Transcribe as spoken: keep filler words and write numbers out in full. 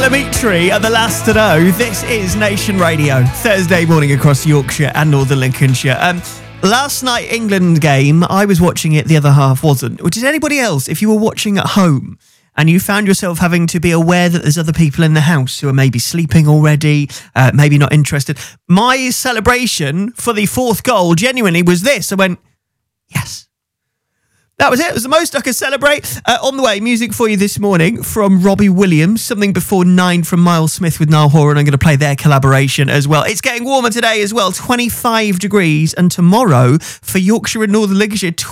Dimitri are the last to know. This is Nation Radio, Thursday morning across Yorkshire and Northern Lincolnshire. Um, last night England game, I was watching it, the other half wasn't. Did anybody else, if you were watching at home and you found yourself having to be aware that there's other people in the house who are maybe sleeping already, uh, maybe not interested? My celebration for the fourth goal genuinely was this. I went, yes. That was it. It was the most I could celebrate. Uh, on the way, music for you this morning from Robbie Williams. Something before nine from Miles Smith with Niall Horan. I'm going to play their collaboration as well. It's getting warmer today as well. twenty-five degrees. And tomorrow for Yorkshire and Northern Lincolnshire,